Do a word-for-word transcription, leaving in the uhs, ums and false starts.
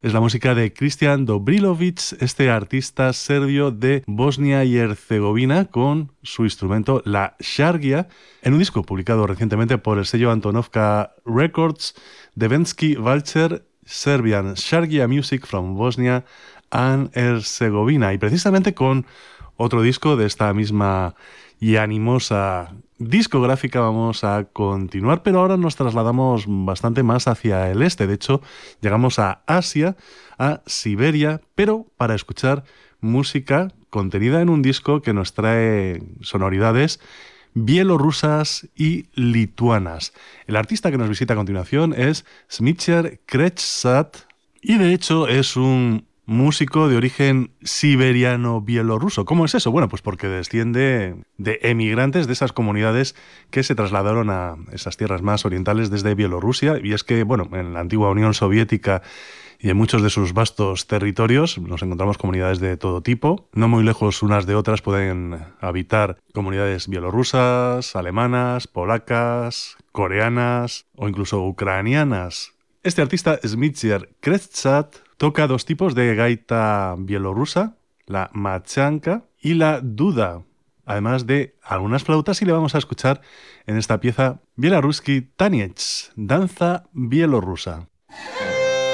Es la música de Christian Dobrilovic, este artista serbio de Bosnia y Herzegovina, con su instrumento, la shargia, en un disco publicado recientemente por el sello Antonovka Records, Devensky Valcher, Serbian Shargia Music from Bosnia and Herzegovina. Y precisamente con otro disco de esta misma y animosa discográfica vamos a continuar, pero ahora nos trasladamos bastante más hacia el este. De hecho, llegamos a Asia, a Siberia, pero para escuchar música contenida en un disco que nos trae sonoridades bielorrusas y lituanas. El artista que nos visita a continuación es Smitcher Kretsat y de hecho es un músico de origen siberiano-bielorruso. ¿Cómo es eso? Bueno, pues porque desciende de emigrantes de esas comunidades que se trasladaron a esas tierras más orientales desde Bielorrusia. Y es que, bueno, en la antigua Unión Soviética y en muchos de sus vastos territorios nos encontramos comunidades de todo tipo. No muy lejos unas de otras pueden habitar comunidades bielorrusas, alemanas, polacas, coreanas o incluso ucranianas. Este artista, Smitcher Kretsat, toca dos tipos de gaita bielorrusa, la machanka y la duda, además de algunas flautas, y le vamos a escuchar en esta pieza Bieloruski Taniec, danza bielorrusa.